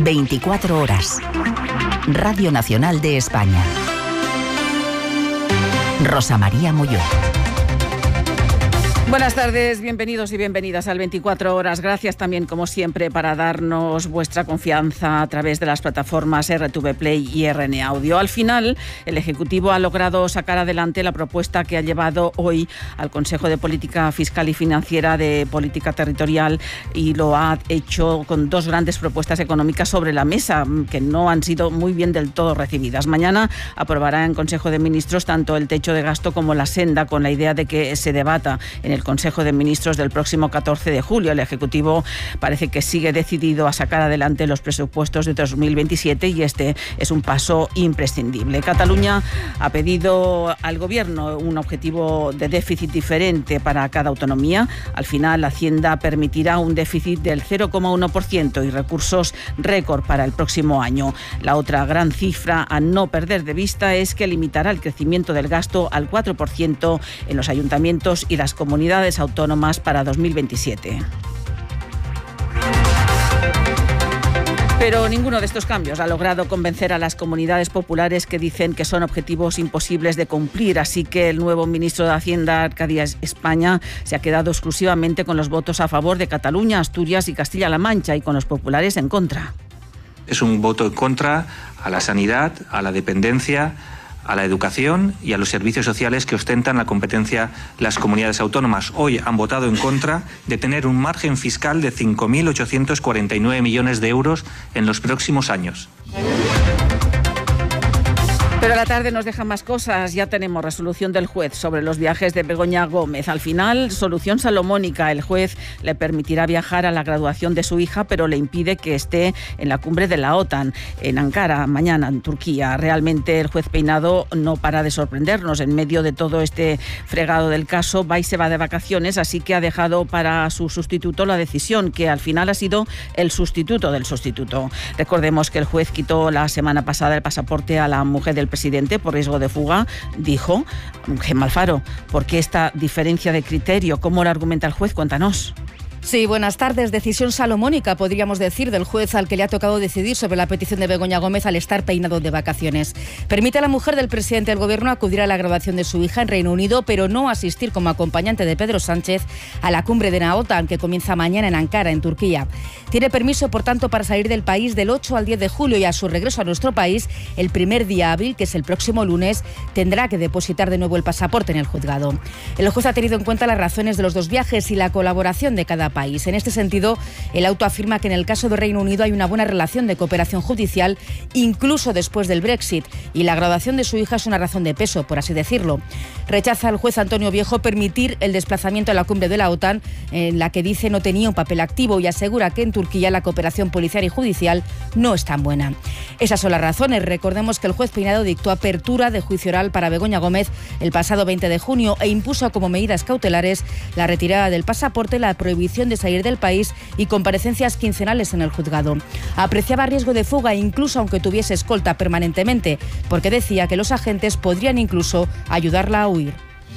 24 horas. Radio Nacional de España. Rosa María Molló. Buenas tardes, bienvenidos y bienvenidas al 24 horas. Gracias también, como siempre, para darnos vuestra confianza a través de las plataformas RTV Play y RN Audio. Al final, el Ejecutivo ha logrado sacar adelante la propuesta que ha llevado hoy al Consejo de Política Fiscal y Financiera de Política Territorial, y lo ha hecho con dos grandes propuestas económicas sobre la mesa que no han sido muy bien del todo recibidas. Mañana aprobará en Consejo de Ministros tanto el techo de gasto como la senda, con la idea de que se debata en el Consejo de Ministros del próximo 14 de julio. El Ejecutivo parece que sigue decidido a sacar adelante los presupuestos de 2027 y este es un paso imprescindible. Cataluña ha pedido al Gobierno un objetivo de déficit diferente para cada autonomía. Al final, Hacienda permitirá un déficit del 0,1% y recursos récord para el próximo año. La otra gran cifra a no perder de vista es que limitará el crecimiento del gasto al 4% en los ayuntamientos y las comunidades autónomas para 2027. Pero ninguno de estos cambios ha logrado convencer a las comunidades populares, que dicen que son objetivos imposibles de cumplir. Así que el nuevo ministro de Hacienda, Arcadia España, se ha quedado exclusivamente con los votos a favor de Cataluña, Asturias y Castilla-La Mancha, y con los populares en contra. Es un voto en contra a la sanidad, a la dependencia, a la educación y a los servicios sociales que ostentan la competencia las comunidades autónomas. Hoy han votado en contra de tener un margen fiscal de 5.849 millones de euros en los próximos años. Pero la tarde nos deja más cosas. Ya tenemos resolución del juez sobre los viajes de Begoña Gómez. Al final, solución salomónica. El juez le permitirá viajar a la graduación de su hija, pero le impide que esté en la cumbre de la OTAN, en Ankara, mañana, en Turquía. Realmente el juez Peinado no para de sorprendernos. En medio de todo este fregado del caso, va y se va de vacaciones, así que ha dejado para su sustituto la decisión, que al final ha sido el sustituto del sustituto. Recordemos que el juez quitó la semana pasada el pasaporte a la mujer del presidente por riesgo de fuga. Dijo Gemma Alfaro, ¿por qué esta diferencia de criterio? ¿Cómo lo argumenta el juez? Cuéntanos. Sí, buenas tardes. Decisión salomónica, podríamos decir, del juez al que le ha tocado decidir sobre la petición de Begoña Gómez al estar Peinado de vacaciones. Permite a la mujer del presidente del Gobierno acudir a la graduación de su hija en Reino Unido, pero no asistir como acompañante de Pedro Sánchez a la cumbre de la OTAN, que comienza mañana en Ankara, en Turquía. Tiene permiso, por tanto, para salir del país del 8 al 10 de julio y a su regreso a nuestro país, el primer día hábil, que es el próximo lunes, tendrá que depositar de nuevo el pasaporte en el juzgado. El juez ha tenido en cuenta las razones de los dos viajes y la colaboración de cada país. En este sentido, el auto afirma que en el caso de Reino Unido hay una buena relación de cooperación judicial, incluso después del Brexit, y la graduación de su hija es una razón de peso, por así decirlo. Rechaza el juez Antonio Viejo permitir el desplazamiento a la cumbre de la OTAN, en la que dice no tenía un papel activo, y asegura que en Turquía la cooperación policial y judicial no es tan buena. Esas son las razones. Recordemos que el juez Peinado dictó apertura de juicio oral para Begoña Gómez el pasado 20 de junio e impuso como medidas cautelares la retirada del pasaporte, la prohibición de salir del país y comparecencias quincenales en el juzgado. Apreciaba riesgo de fuga incluso aunque tuviese escolta permanentemente, porque decía que los agentes podrían incluso ayudarla a huir.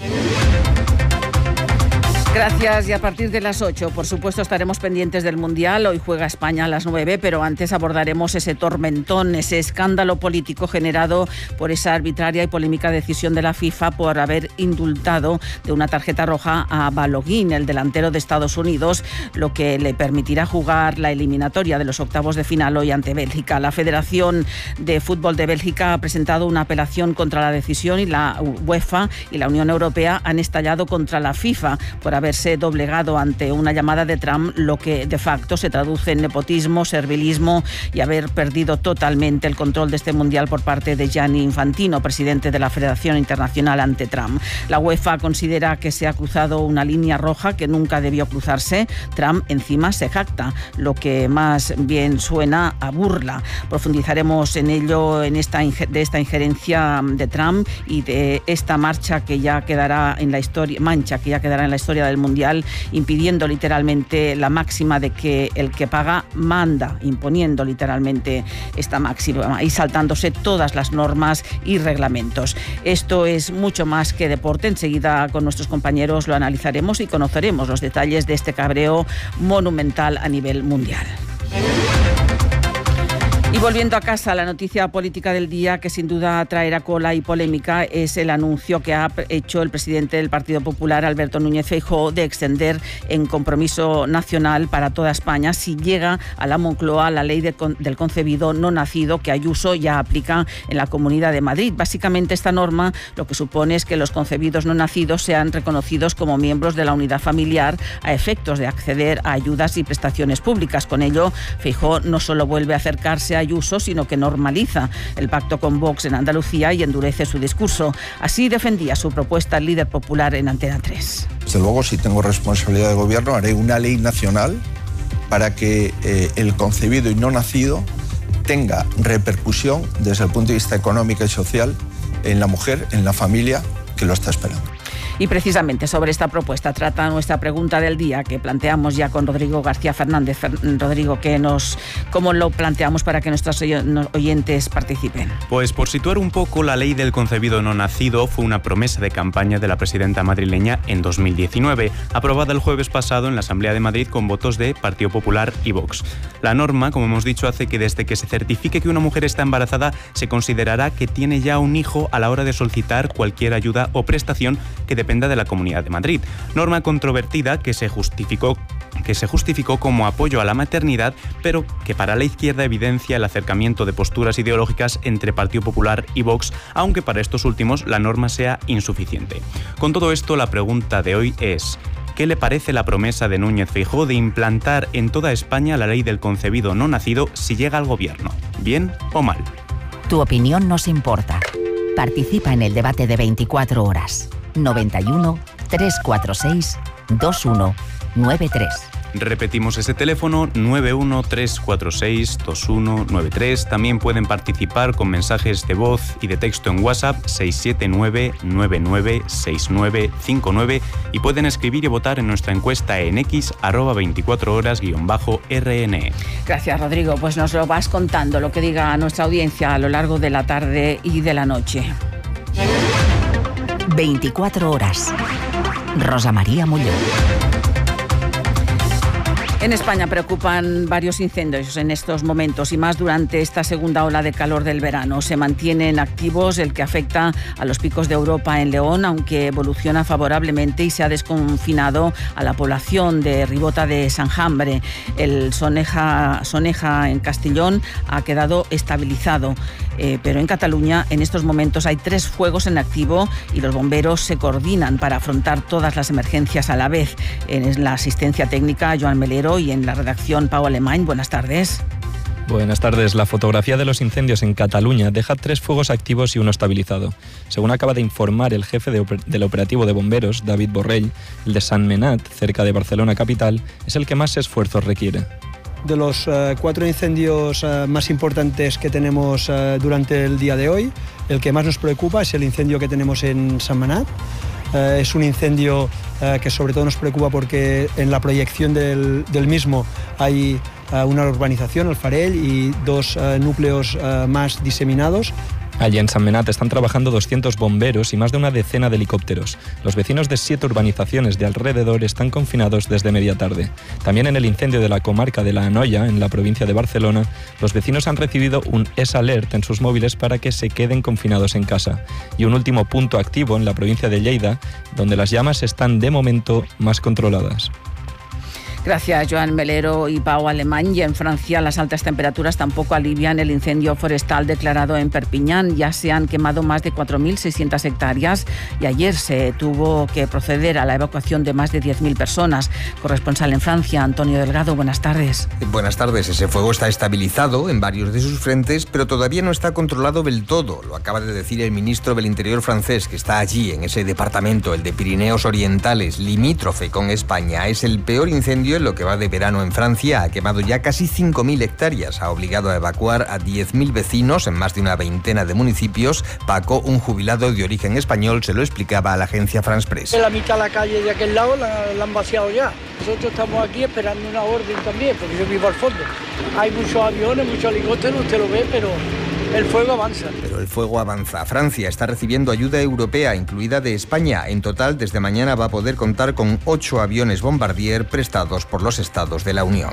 Gracias, y a partir de las 8, por supuesto, estaremos pendientes del Mundial. Hoy juega España a las 9, pero antes abordaremos ese tormentón, ese escándalo político generado por esa arbitraria y polémica decisión de la FIFA por haber indultado de una tarjeta roja a Balogun, el delantero de Estados Unidos, lo que le permitirá jugar la eliminatoria de los octavos de final hoy ante Bélgica. La Federación de Fútbol de Bélgica ha presentado una apelación contra la decisión, y la UEFA y la Unión Europea han estallado contra la FIFA por haberse doblegado ante una llamada de Trump, lo que de facto se traduce en nepotismo, servilismo y haber perdido totalmente el control de este mundial por parte de Gianni Infantino, presidente de la Federación Internacional, ante Trump. La UEFA considera que se ha cruzado una línea roja que nunca debió cruzarse. Trump encima se jacta, lo que más bien suena a burla. Profundizaremos en ello, de esta injerencia de Trump y de esta marcha que ya quedará en la historia, del Mundial, impidiendo literalmente la máxima de que el que paga manda, imponiendo literalmente esta máxima y saltándose todas las normas y reglamentos. Esto es mucho más que deporte. Enseguida con nuestros compañeros lo analizaremos y conoceremos los detalles de este cabreo monumental a nivel mundial. Y volviendo a casa, la noticia política del día que sin duda traerá cola y polémica es el anuncio que ha hecho el presidente del Partido Popular, Alberto Núñez Feijóo, de extender en compromiso nacional para toda España, si llega a la Moncloa, la ley del concebido no nacido que Ayuso ya aplica en la Comunidad de Madrid. Básicamente esta norma lo que supone es que los concebidos no nacidos sean reconocidos como miembros de la unidad familiar a efectos de acceder a ayudas y prestaciones públicas. Con ello, Feijóo no solo vuelve a acercarse a Ayuso, sino que normaliza el pacto con Vox en Andalucía y endurece su discurso. Así defendía su propuesta el líder popular en Antena 3. Desde luego, si tengo responsabilidad de gobierno, haré una ley nacional para que el concebido y no nacido tenga repercusión desde el punto de vista económico y social en la mujer, en la familia que lo está esperando. Y precisamente sobre esta propuesta trata nuestra pregunta del día que planteamos ya con Rodrigo García Fernández. Rodrigo, ¿cómo lo planteamos para que nuestros oyentes participen? Pues por situar un poco, la ley del concebido no nacido fue una promesa de campaña de la presidenta madrileña en 2019, aprobada el jueves pasado en la Asamblea de Madrid con votos de Partido Popular y Vox. La norma, como hemos dicho, hace que desde que se certifique que una mujer está embarazada, se considerará que tiene ya un hijo a la hora de solicitar cualquier ayuda o prestación que dependa de la Comunidad de Madrid. Norma controvertida que se justificó como apoyo a la maternidad, pero que para la izquierda evidencia el acercamiento de posturas ideológicas entre Partido Popular y Vox, aunque para estos últimos la norma sea insuficiente. Con todo esto, la pregunta de hoy es: ¿qué le parece la promesa de Núñez Feijóo de implantar en toda España la ley del concebido no nacido si llega al gobierno? ¿Bien o mal? Tu opinión nos importa. Participa en el debate de 24 horas. 91 346 2193. Repetimos ese teléfono, 91 346 2193. También pueden participar con mensajes de voz y de texto en WhatsApp 679 996959 y pueden escribir y votar en nuestra encuesta en X @24horas_RN. Gracias, Rodrigo. Pues nos lo vas contando, lo que diga nuestra audiencia a lo largo de la tarde y de la noche. 24 horas. Rosa María Muñoz. En España preocupan varios incendios en estos momentos y más durante esta segunda ola de calor del verano. Se mantienen activos el que afecta a los picos de Europa en León, aunque evoluciona favorablemente y se ha desconfinado a la población de Ribota de Sanjambre. El Soneja en Castellón ha quedado estabilizado. Pero en Cataluña en estos momentos hay 3 fuegos en activo y los bomberos se coordinan para afrontar todas las emergencias a la vez. En la asistencia técnica, Joan Melero, y en la redacción, Pau Alemany. Buenas tardes. Buenas tardes. La fotografía de los incendios en Cataluña deja 3 fuegos activos y 1 estabilizado. Según acaba de informar el jefe del operativo de bomberos, David Borrell, el de Sant Menat, cerca de Barcelona capital, es el que más esfuerzos requiere. De los 4 incendios más importantes que tenemos durante el día de hoy, el que más nos preocupa es el incendio que tenemos en Sant Menat. Es un incendio que sobre todo nos preocupa porque en la proyección del mismo hay una urbanización, el Farell, y 2 núcleos más diseminados. Allí en Sant Menat están trabajando 200 bomberos y más de una decena de helicópteros. Los vecinos de 7 urbanizaciones de alrededor están confinados desde media tarde. También en el incendio de la comarca de La Anoia, en la provincia de Barcelona, los vecinos han recibido un S-Alert en sus móviles para que se queden confinados en casa. Y un último punto activo en la provincia de Lleida, donde las llamas están de momento más controladas. Gracias, Joan Melero y Pau Alemany. Y en Francia las altas temperaturas tampoco alivian el incendio forestal declarado en Perpiñán. Ya se han quemado más de 4.600 hectáreas y ayer se tuvo que proceder a la evacuación de más de 10.000 personas. Corresponsal en Francia, Antonio Delgado, buenas tardes. Buenas tardes. Ese fuego está estabilizado en varios de sus frentes, pero todavía no está controlado del todo. Lo acaba de decir el ministro del Interior francés, que está allí, en ese departamento, el de Pirineos Orientales, limítrofe con España. Es el peor incendio en lo que va de verano en Francia. Ha quemado ya casi 5.000 hectáreas. Ha obligado a evacuar a 10.000 vecinos en más de una veintena de municipios. Paco, un jubilado de origen español, se lo explicaba a la agencia France Press. La mitad de la calle de aquel lado la han vaciado ya. Nosotros estamos aquí esperando una orden también, porque yo vivo al fondo. Hay muchos aviones, muchos helicópteros, usted lo ve, pero el fuego avanza. Pero el fuego avanza. Francia está recibiendo ayuda europea, incluida de España. En total, desde mañana va a poder contar con 8 aviones Bombardier prestados por los estados de la Unión.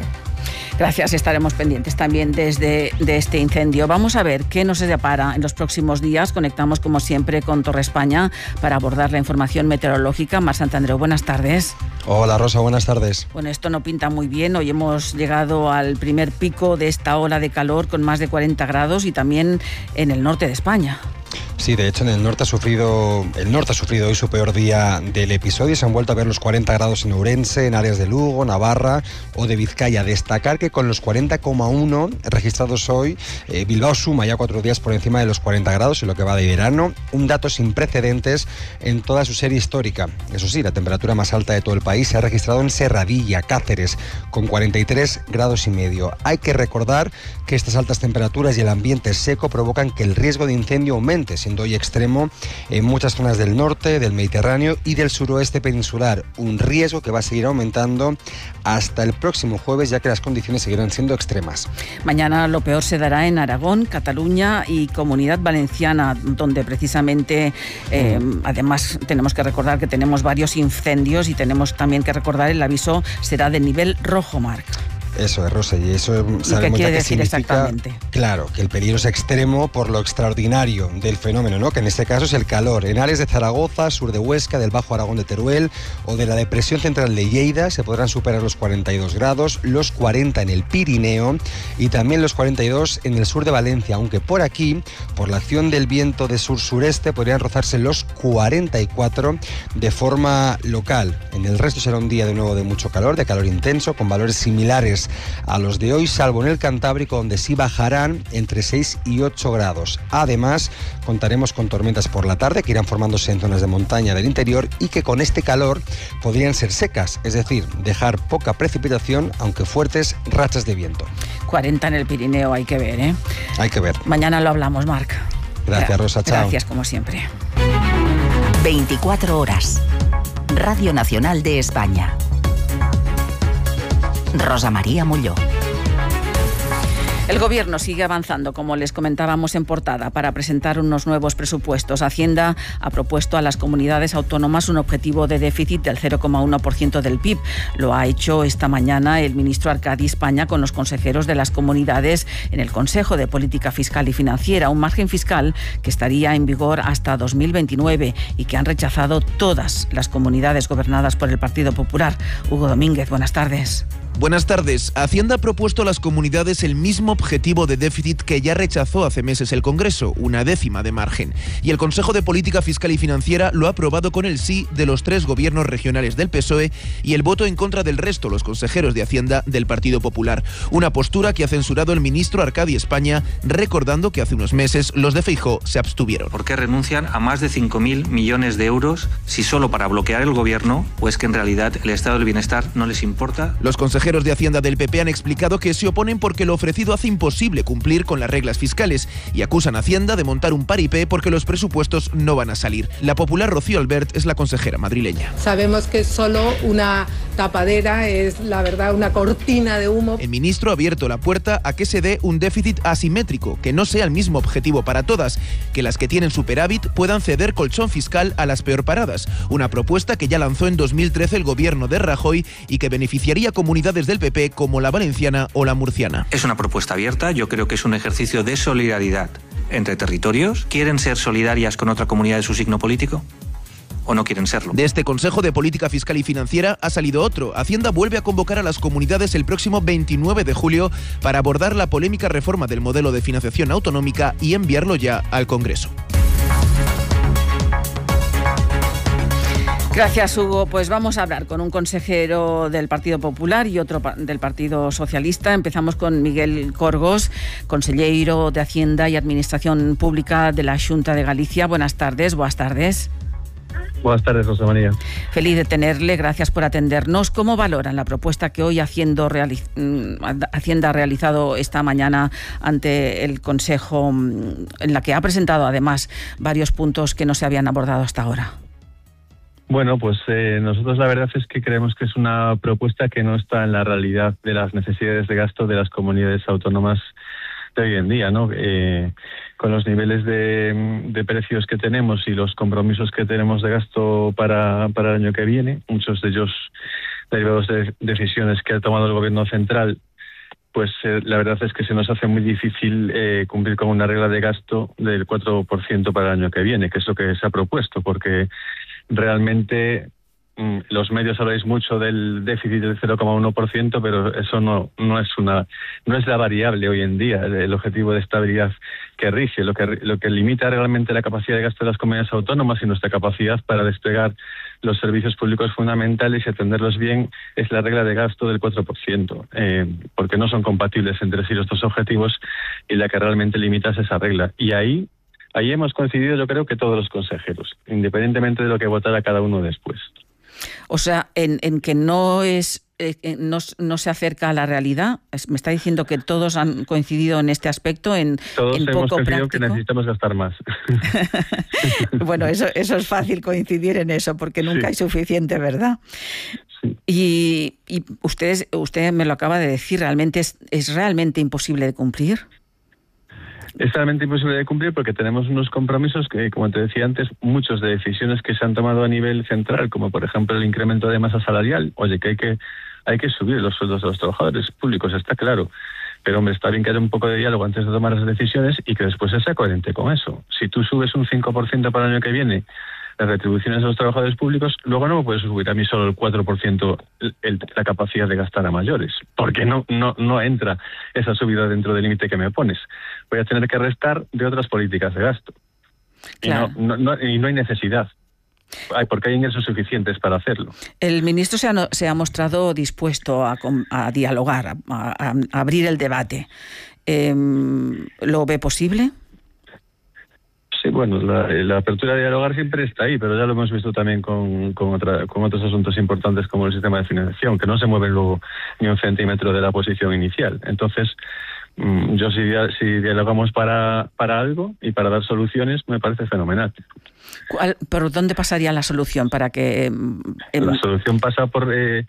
Gracias, estaremos pendientes también de este incendio. Vamos a ver qué nos depara en los próximos días. Conectamos como siempre con Torre España para abordar la información meteorológica. Mar Santandreu, buenas tardes. Hola Rosa, buenas tardes. Bueno, esto no pinta muy bien. Hoy hemos llegado al primer pico de esta ola de calor con más de 40 grados y también en el norte de España. Sí, de hecho, el norte ha sufrido hoy su peor día del episodio. Se han vuelto a ver los 40 grados en Ourense, en áreas de Lugo, Navarra o de Vizcaya. Destacar que con los 40,1 registrados hoy, Bilbao suma ya 4 días por encima de los 40 grados en lo que va de verano. Un dato sin precedentes en toda su serie histórica. Eso sí, la temperatura más alta de todo el país se ha registrado en Serradilla, Cáceres, con 43 grados y medio. Hay que recordar que estas altas temperaturas y el ambiente seco provocan que el riesgo de incendio aumente, siendo hoy extremo en muchas zonas del norte, del Mediterráneo y del suroeste peninsular. Un riesgo que va a seguir aumentando hasta el próximo jueves, ya que las condiciones seguirán siendo extremas. Mañana lo peor se dará en Aragón, Cataluña y Comunidad Valenciana, donde precisamente, además, tenemos que recordar que tenemos varios incendios y tenemos también que recordar el aviso será de nivel rojo, Marc. Eso es, Rosa, y eso sabemos ¿Qué quiere que decir significa, exactamente? Claro, que el peligro es extremo por lo extraordinario del fenómeno, ¿no? Que en este caso es el calor. En áreas de Zaragoza, sur de Huesca, del Bajo Aragón de Teruel o de la depresión central de Lleida se podrán superar los 42 grados, los 40 en el Pirineo y también los 42 en el sur de Valencia, aunque por aquí, por la acción del viento de sur-sureste, podrían rozarse los 44 de forma local. En el resto será un día de nuevo de mucho calor, de calor intenso, con valores similares a los de hoy, salvo en el Cantábrico, donde sí bajarán entre 6 y 8 grados. Además, contaremos con tormentas por la tarde que irán formándose en zonas de montaña del interior y que con este calor podrían ser secas, es decir, dejar poca precipitación, aunque fuertes rachas de viento. 40 en el Pirineo, hay que ver, ¿eh? Hay que ver. Mañana lo hablamos, Marc. Gracias, Rosa, chao. Gracias, como siempre. 24 horas. Radio Nacional de España. Rosa María Molló. El Gobierno sigue avanzando, como les comentábamos en portada, para presentar unos nuevos presupuestos. Hacienda ha propuesto a las comunidades autónomas un objetivo de déficit del 0,1% del PIB. Lo ha hecho esta mañana el ministro Arcadi España con los consejeros de las comunidades en el Consejo de Política Fiscal y Financiera, un margen fiscal que estaría en vigor hasta 2029 y que han rechazado todas las comunidades gobernadas por el Partido Popular. Hugo Domínguez, buenas tardes. Buenas tardes. Hacienda ha propuesto a las comunidades el mismo objetivo de déficit que ya rechazó hace meses el Congreso, 1/10 de margen. Y el Consejo de Política Fiscal y Financiera lo ha aprobado con el sí de los 3 gobiernos regionales del PSOE y el voto en contra del resto, los consejeros de Hacienda del Partido Popular. Una postura que ha censurado el ministro Arcadi España, recordando que hace unos meses los de Feijóo se abstuvieron. ¿Por qué renuncian a más de 5.000 millones de euros si solo para bloquear el gobierno o es que en realidad el estado del bienestar no les importa? Los consejeros de Hacienda del PP han explicado que se oponen porque lo ofrecido hace imposible cumplir con las reglas fiscales y acusan a Hacienda de montar un paripé porque los presupuestos no van a salir. La popular Rocío Albert es la consejera madrileña. Sabemos que es solo una tapadera, es la verdad una cortina de humo. El ministro ha abierto la puerta a que se dé un déficit asimétrico, que no sea el mismo objetivo para todas, que las que tienen superávit puedan ceder colchón fiscal a las peor paradas. Una propuesta que ya lanzó en 2013 el gobierno de Rajoy y que beneficiaría a comunidades del PP como la valenciana o la murciana. Es una propuesta abierta, yo creo que es un ejercicio de solidaridad entre territorios. ¿Quieren ser solidarias con otra comunidad de su signo político? ¿O no quieren serlo? De este Consejo de Política Fiscal y Financiera ha salido otro. Hacienda vuelve a convocar a las comunidades el próximo 29 de julio para abordar la polémica reforma del modelo de financiación autonómica y enviarlo ya al Congreso. Gracias, Hugo. Pues vamos a hablar con un consejero del Partido Popular y otro del Partido Socialista. Empezamos con Miguel Corgos, consellero de Hacienda y Administración Pública de la Xunta de Galicia. Buenas tardes. Buenas tardes. Buenas tardes, Rosa María. Feliz de tenerle, gracias por atendernos. ¿Cómo valoran la propuesta que hoy Hacienda ha realizado esta mañana ante el Consejo, en la que ha presentado además varios puntos que no se habían abordado hasta ahora? Bueno, pues nosotros la verdad es que creemos que es una propuesta que no está en la realidad de las necesidades de gasto de las comunidades autónomas de hoy en día, ¿no? Con los niveles de precios que tenemos y los compromisos que tenemos de gasto para el año que viene, muchos de ellos derivados de decisiones que ha tomado el Gobierno central pues la verdad es que se nos hace muy difícil cumplir con una regla de gasto del 4% para el año que viene, que es lo que se ha propuesto, porque realmente los medios habláis mucho del déficit del 0,1%, pero eso no es la variable hoy en día, el objetivo de estabilidad que rige. Lo que limita realmente la capacidad de gasto de las comunidades autónomas y nuestra capacidad para desplegar los servicios públicos fundamentales y atenderlos bien es la regla de gasto del 4%, porque no son compatibles entre sí los dos objetivos, y la que realmente limita es esa regla. Y ahí hemos coincidido, yo creo, que todos los consejeros, independientemente de lo que votara cada uno después. O sea, en que no se acerca a la realidad. Me está diciendo que todos han coincidido en este aspecto, todos en hemos poco coincidido práctico. Que necesitamos gastar más. Bueno, eso es fácil coincidir en eso, porque nunca hay suficiente, ¿verdad? Sí. Y usted me lo acaba de decir, realmente es realmente imposible de cumplir. Es realmente imposible de cumplir porque tenemos unos compromisos que, como te decía antes, muchos de decisiones que se han tomado a nivel central, como por ejemplo el incremento de masa salarial. Oye, que hay que subir los sueldos de los trabajadores públicos, está claro. Pero, hombre, está bien que haya un poco de diálogo antes de tomar las decisiones y que después se sea coherente con eso. Si tú subes un 5% para el año que viene las retribuciones de los trabajadores públicos, luego no me puedes subir a mí solo el 4% la capacidad de gastar a mayores, porque no entra esa subida dentro del límite que me pones. Voy a tener que restar de otras políticas de gasto. Claro. Y no hay necesidad, porque hay ingresos suficientes para hacerlo. El ministro se ha mostrado dispuesto a dialogar, a abrir el debate. ¿Lo ve posible? Sí, bueno, la apertura de dialogar siempre está ahí, pero ya lo hemos visto también con otros asuntos importantes como el sistema de financiación, que no se mueve luego ni un centímetro de la posición inicial. Entonces, yo si dialogamos para algo y para dar soluciones, me parece fenomenal. ¿Por dónde pasaría la solución para que...? La solución pasa por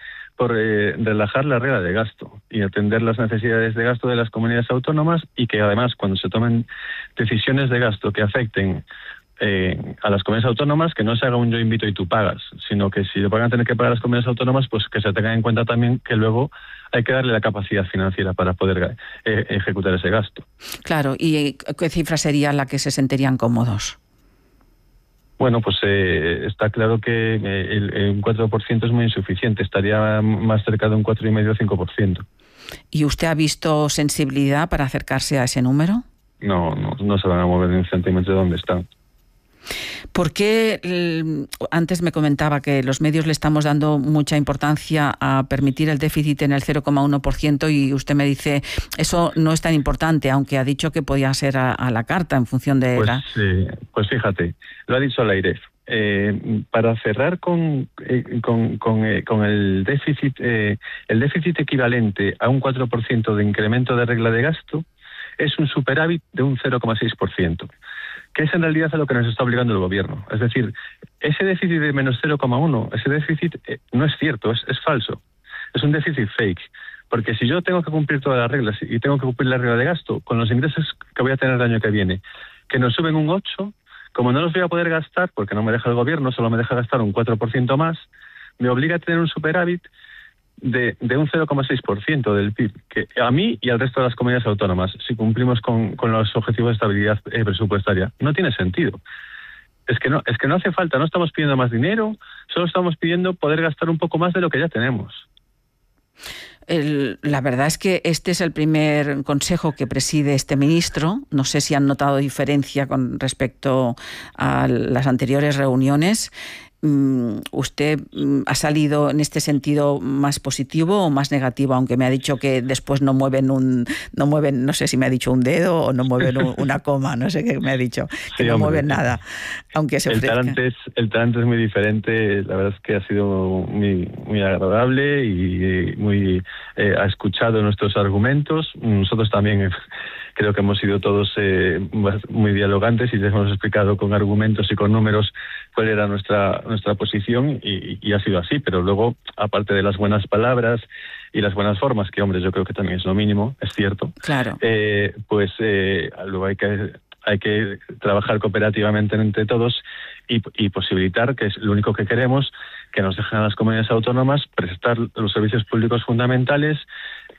relajar la regla de gasto y atender las necesidades de gasto de las comunidades autónomas, y que además cuando se tomen decisiones de gasto que afecten a las comunidades autónomas, que no se haga un yo invito y tú pagas, sino que si lo van a tener que pagar las comunidades autónomas, pues que se tenga en cuenta también que luego hay que darle la capacidad financiera para poder ejecutar ese gasto. Claro, ¿y qué cifra sería la que se sentirían cómodos? Bueno, pues está claro que el 4% es muy insuficiente, estaría más cerca de un 4,5-5%. ¿Y usted ha visto sensibilidad para acercarse a ese número? No se van a mover ni un centímetro de donde están. ¿Por qué antes me comentaba que los medios le estamos dando mucha importancia a permitir el déficit en el 0,1% y usted me dice eso no es tan importante, aunque ha dicho que podía ser a la carta en función de... Pues fíjate, lo ha dicho al aire. Para cerrar con el déficit equivalente a un 4% de incremento de regla de gasto es un superávit de un 0,6%. Que es en realidad a lo que nos está obligando el gobierno. Es decir, ese déficit de menos 0,1, ese déficit no es cierto, es falso. Es un déficit fake. Porque si yo tengo que cumplir todas las reglas y tengo que cumplir la regla de gasto con los ingresos que voy a tener el año que viene, que nos suben un 8, como no los voy a poder gastar, porque no me deja el gobierno, solo me deja gastar un 4% más, me obliga a tener un superávit de un 0,6% del PIB, que a mí y al resto de las comunidades autónomas, si cumplimos con los objetivos de estabilidad presupuestaria, no tiene sentido. Es que no hace falta, no estamos pidiendo más dinero, solo estamos pidiendo poder gastar un poco más de lo que ya tenemos. La verdad es que este es el primer consejo que preside este ministro. No sé si han notado diferencia con respecto a las anteriores reuniones. ¿Usted ha salido en este sentido más positivo o más negativo? Aunque me ha dicho que después no mueven, no sé si me ha dicho un dedo o no mueven una coma, no sé qué me ha dicho, que sí, no mueven nada, aunque se ofrezca. El talante es muy diferente, la verdad es que ha sido muy agradable y ha escuchado nuestros argumentos. Nosotros también creo que hemos sido todos muy dialogantes y les hemos explicado con argumentos y con números cuál era nuestra posición y ha sido así, pero luego, aparte de las buenas palabras y las buenas formas, que hombre, yo creo que también es lo mínimo, es cierto, claro. Luego hay que trabajar cooperativamente entre todos y posibilitar, que es lo único que queremos, que nos dejen a las comunidades autónomas prestar los servicios públicos fundamentales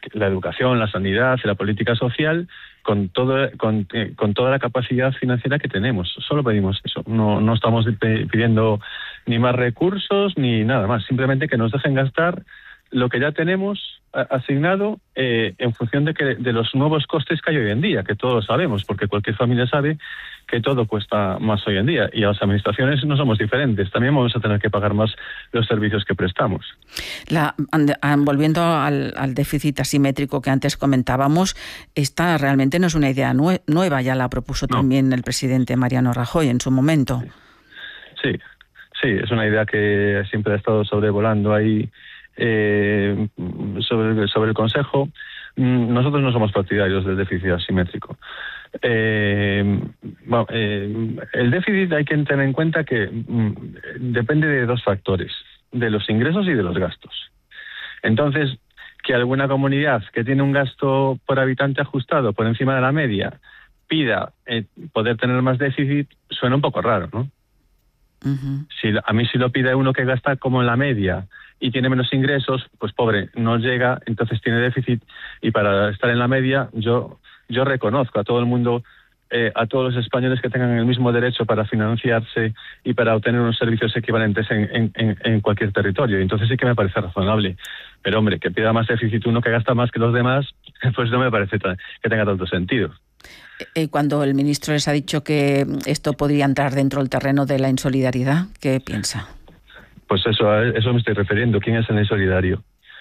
la educación, la sanidad, la política social, con toda la capacidad financiera que tenemos. Solo pedimos eso. No estamos pidiendo ni más recursos ni nada más. Simplemente que nos dejen gastar lo que ya tenemos asignado en función de los nuevos costes que hay hoy en día, que todos sabemos, porque cualquier familia sabe que todo cuesta más hoy en día, y las administraciones no somos diferentes, también vamos a tener que pagar más los servicios que prestamos. Volviendo al déficit asimétrico que antes comentábamos, esta realmente no es una idea nueva, ya la propuso también el presidente Mariano Rajoy en su momento. Sí, es una idea que siempre ha estado sobrevolando ahí sobre el Consejo. Nosotros no somos partidarios del déficit asimétrico. El déficit hay que tener en cuenta que depende de dos factores, de los ingresos y de los gastos. Entonces, que alguna comunidad que tiene un gasto por habitante ajustado por encima de la media pida poder tener más déficit, suena un poco raro, ¿no? Uh-huh. A mí si lo pide uno que gasta como en la media y tiene menos ingresos, pues pobre, no llega, entonces tiene déficit, y para estar en la media yo reconozco a todo el mundo, a todos los españoles que tengan el mismo derecho para financiarse y para obtener unos servicios equivalentes en cualquier territorio. Entonces sí que me parece razonable. Pero hombre, que pida más déficit uno que gasta más que los demás, pues no me parece que tenga tanto sentido. Cuando el ministro les ha dicho que esto podría entrar dentro del terreno de la insolidaridad, ¿qué piensa? Pues eso me estoy refiriendo. ¿Quién es el insolidario?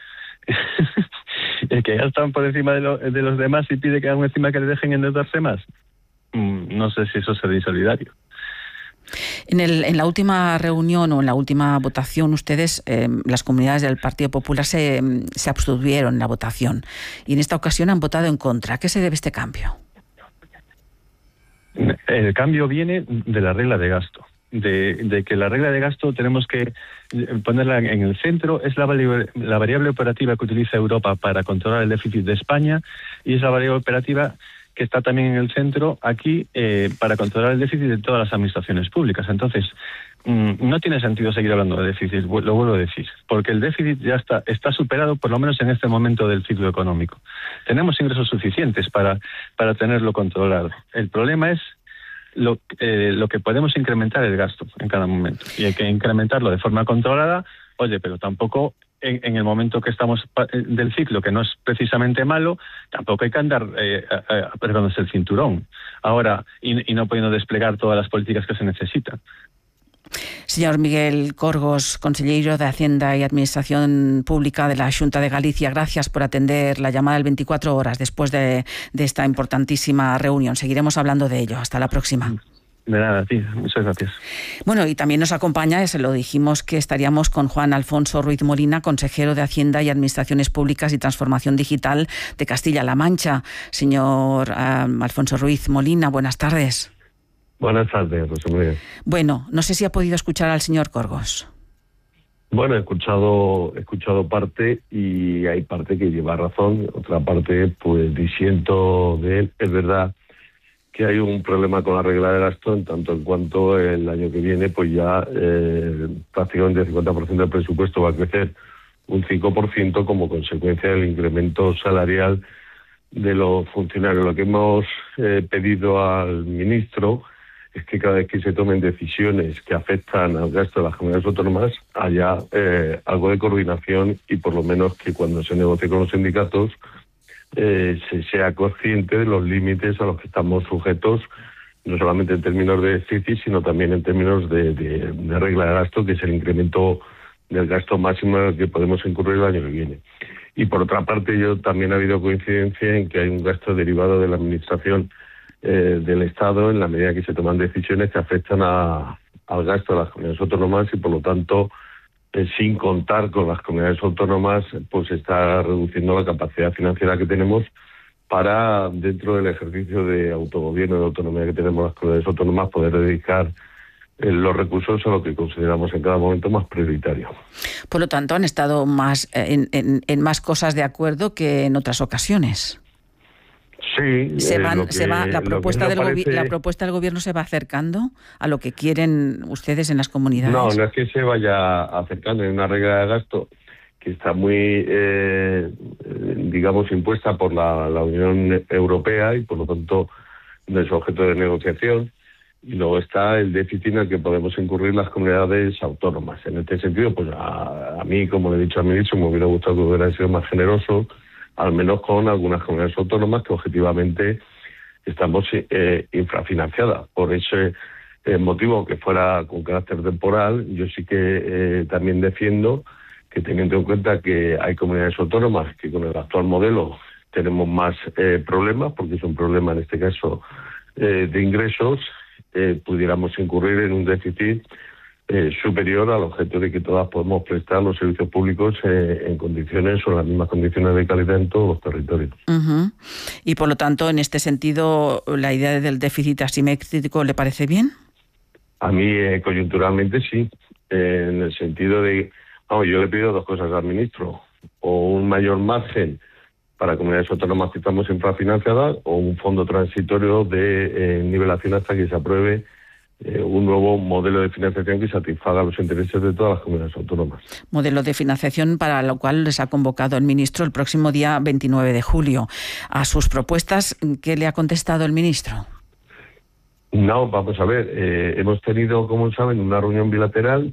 ¿El que gastan por encima de los demás y pide que aún encima que le dejen endeudarse más? No sé si eso es el insolidario. En la última reunión o en la última votación, ustedes, las comunidades del Partido Popular, se abstuvieron en la votación, y en esta ocasión han votado en contra. ¿A qué se debe este cambio? El cambio viene de la regla de gasto. De que la regla de gasto tenemos que ponerla en el centro. Es la variable operativa que utiliza Europa para controlar el déficit de España, y es la variable operativa que está también en el centro aquí para controlar el déficit de todas las administraciones públicas. Entonces, no tiene sentido seguir hablando de déficit, lo vuelvo a decir, porque el déficit ya está superado, por lo menos en este momento del ciclo económico. Tenemos ingresos suficientes para tenerlo controlado. El problema es lo que podemos incrementar el gasto en cada momento, y hay que incrementarlo de forma controlada. Oye, pero tampoco en el momento que estamos del ciclo, que no es precisamente malo, tampoco hay que andar apretándose el cinturón ahora y no pudiendo desplegar todas las políticas que se necesitan. Señor Miguel Corgos, consellero de Hacienda y Administración Pública de la Xunta de Galicia, gracias por atender la llamada del 24 horas después de esta importantísima reunión. Seguiremos hablando de ello. Hasta la próxima. De nada, a ti. Muchas gracias. Bueno, y también nos acompaña, se lo dijimos, que estaríamos con Juan Alfonso Ruiz Molina, consejero de Hacienda y Administraciones Públicas y Transformación Digital de Castilla-La Mancha. Señor Alfonso Ruiz Molina, buenas tardes. Buenas tardes, José María. Bueno, no sé si ha podido escuchar al señor Corgos. Bueno, he escuchado parte, y hay parte que lleva razón, otra parte pues disiento de él. Es verdad que hay un problema con la regla de gasto, en tanto en cuanto el año que viene pues ya prácticamente el 50% del presupuesto va a crecer un 5% como consecuencia del incremento salarial de los funcionarios. Lo que hemos pedido al ministro es que cada vez que se tomen decisiones que afectan al gasto de las comunidades autónomas haya algo de coordinación, y por lo menos que cuando se negocie con los sindicatos se sea consciente de los límites a los que estamos sujetos, no solamente en términos de déficit, sino también en términos de regla de gasto, que es el incremento del gasto máximo al que podemos incurrir el año que viene. Y por otra parte, también ha habido coincidencia en que hay un gasto derivado de la administración del Estado, en la medida que se toman decisiones que afectan al gasto de las comunidades autónomas, y por lo tanto, sin contar con las comunidades autónomas, pues se está reduciendo la capacidad financiera que tenemos para, dentro del ejercicio de autogobierno y de autonomía que tenemos las comunidades autónomas, poder dedicar los recursos a lo que consideramos en cada momento más prioritario. Por lo tanto, han estado más en más cosas de acuerdo que en otras ocasiones. Sí, la propuesta del gobierno se va acercando a lo que quieren ustedes en las comunidades. No es que se vaya acercando. En una regla de gasto está muy, digamos, impuesta por la Unión Europea y por lo tanto no es objeto de negociación. Y luego está el déficit en el que podemos incurrir las comunidades autónomas. En este sentido, pues a mí, como le he dicho al ministro, me hubiera gustado que hubiera sido más generoso, al menos con algunas comunidades autónomas que objetivamente estamos infrafinanciadas. Por ese motivo, que fuera con carácter temporal, yo sí que también defiendo que, teniendo en cuenta que hay comunidades autónomas que con el actual modelo tenemos más problemas, porque es un problema en este caso de ingresos, pudiéramos incurrir en un déficit superior al objeto de que todas podemos prestar los servicios públicos en condiciones o en las mismas condiciones de calidad en todos los territorios. Y por lo tanto, en este sentido, ¿la idea del déficit asimétrico le parece bien? A mí, coyunturalmente, sí. En el sentido de... yo le pido dos cosas al ministro. O un mayor margen para comunidades autónomas que estamos infrafinanciadas, o un fondo transitorio de nivelación hasta que se apruebe un nuevo modelo de financiación que satisfaga los intereses de todas las comunidades autónomas. Modelo de financiación para lo cual les ha convocado el ministro el próximo día 29 de julio. A sus propuestas, ¿qué le ha contestado el ministro? No, vamos a ver. Hemos tenido, como saben, una reunión bilateral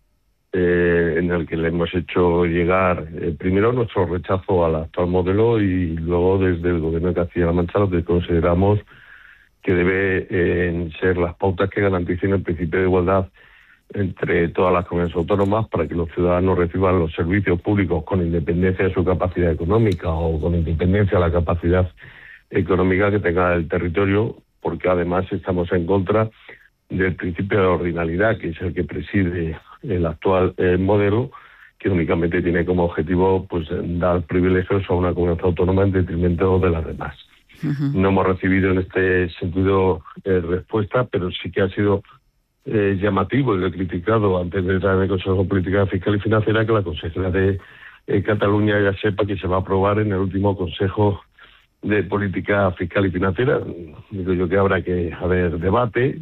en el que le hemos hecho llegar primero nuestro rechazo al actual modelo y luego desde el Gobierno de Castilla-La Mancha lo que consideramos que deben ser las pautas que garanticen el principio de igualdad entre todas las comunidades autónomas para que los ciudadanos reciban los servicios públicos con independencia de su capacidad económica o con independencia de la capacidad económica que tenga el territorio, porque además estamos en contra del principio de ordinalidad, que es el que preside el actual modelo, que únicamente tiene como objetivo pues dar privilegios a una comunidad autónoma en detrimento de las demás. No hemos recibido en este sentido respuesta, pero sí que ha sido llamativo, y lo he criticado antes de entrar en el Consejo de Política Fiscal y Financiera, que la consejera de Cataluña ya sepa que se va a aprobar en el último Consejo de Política Fiscal y Financiera. Digo yo que habrá que haber debate,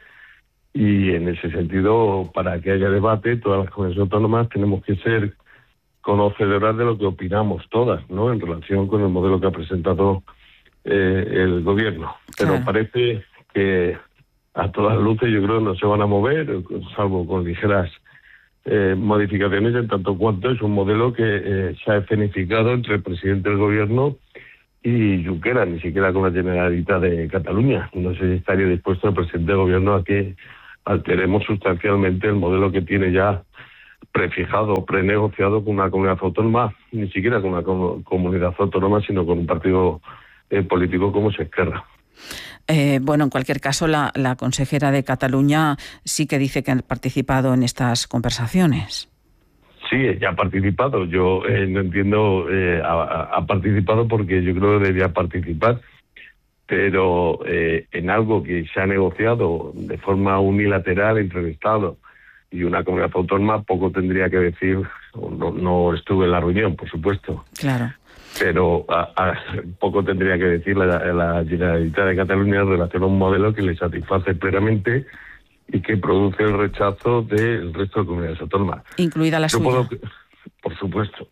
y en ese sentido, para que haya debate, todas las comunidades autónomas tenemos que ser conocedoras de lo que opinamos todas, ¿no?, en relación con el modelo que ha presentado el Gobierno. Pero parece que a todas luces yo creo que no se van a mover, salvo con ligeras modificaciones, en tanto cuanto es un modelo que se ha escenificado entre el presidente del Gobierno y Junqueras, ni siquiera con la Generalitat de Cataluña. No sé si estaría dispuesto el presidente del Gobierno a que alteremos sustancialmente el modelo que tiene ya prefijado, prenegociado con una comunidad autónoma, ni siquiera con una comunidad autónoma, sino con un partido político como Esquerra. Bueno, en cualquier caso, la consejera de Cataluña sí que dice que ha participado en estas conversaciones. Sí, ella ha participado. Yo no entiendo, ha participado porque yo creo que debía participar, pero en algo que se ha negociado de forma unilateral entre el Estado y una comunidad autónoma, poco tendría que decir. No estuve en la reunión, por supuesto. Claro. Pero poco tendría que decir la Generalitat de Cataluña en relación a un modelo que le satisface plenamente y que produce el rechazo del resto de comunidades autónomas. Incluida la suya. Por supuesto.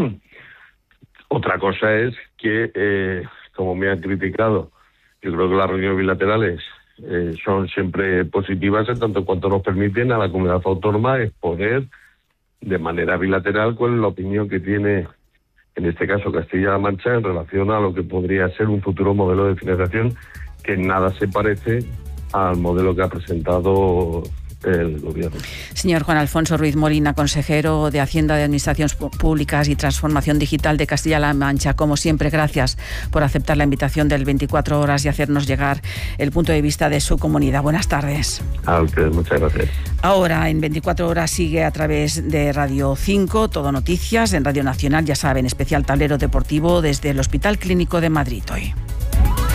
Otra cosa es que, como me han criticado, yo creo que las reuniones bilaterales son siempre positivas en tanto cuanto nos permiten a la comunidad autónoma exponer de manera bilateral cuál es la opinión que tiene, en este caso Castilla-La Mancha, en relación a lo que podría ser un futuro modelo de financiación que en nada se parece al modelo que ha presentado el Gobierno. Señor Juan Alfonso Ruiz Molina, consejero de Hacienda, de Administraciones Públicas y Transformación Digital de Castilla-La Mancha, como siempre, gracias por aceptar la invitación del 24 Horas y hacernos llegar el punto de vista de su comunidad. Buenas tardes. A ustedes, muchas gracias. Ahora, en 24 Horas sigue a través de Radio 5, Todo Noticias, en Radio Nacional, ya saben, especial tablero deportivo desde el Hospital Clínico de Madrid hoy.